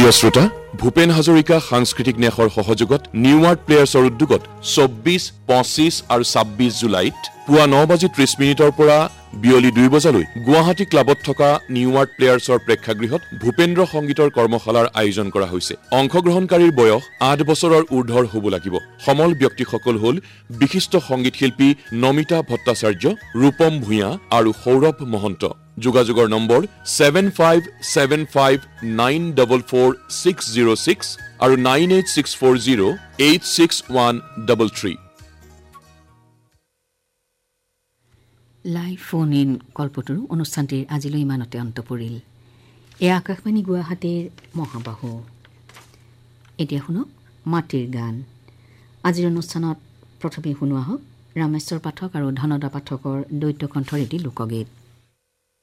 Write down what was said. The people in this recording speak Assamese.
প্ৰিয় শ্ৰোতা, ভূপেন হাজৰিকা সাংস্কৃতিক ন্যাসৰ সহযোগত নিউ আৰ্ট প্লেয়াৰ্ছৰ উদ্যোগত 24, 25 আৰু 26 জুলাইত পুৱা 9:30 পৰা বিয়লি 2 বজালৈ গুৱাহাটী ক্লাবত থকা নিউ আৰ্ট প্লেয়াৰ্ছৰ প্ৰেক্ষাগৃহত ভূপেন্দ্ৰ সংগীতৰ কৰ্মশালাৰ আয়োজন কৰা হৈছে। অংশগ্ৰহণকাৰীৰ বয়স 8 বছৰৰ ঊৰ্ধৰ হ'ব লাগিব। সমল ব্যক্তিসকল হ'ল বিশিষ্ট সংগীত শিল্পী নমিতা ভট্টাচাৰ্য, ৰূপম ভূঞা আৰু সৌৰভ মহন্ত। যোগাযোগৰ নম্বৰ 7575944606 আৰু 9864086133। লাইভ ফোন ইন কল্পতৰু অনুষ্ঠানটিৰ আজিলৈ ইমানতে অন্ত পৰিল। এয়া আকাশবাণী গুৱাহাটীৰ মহাবাহু। এতিয়া শুনক মাটিৰ গান। আজিৰ অনুষ্ঠানত প্ৰথমে শুনোৱা হওক ৰামেশ্বৰ পাঠক আৰু ধনদা পাঠকৰ দ্বৈত কণ্ঠৰ এটি লোকগীত।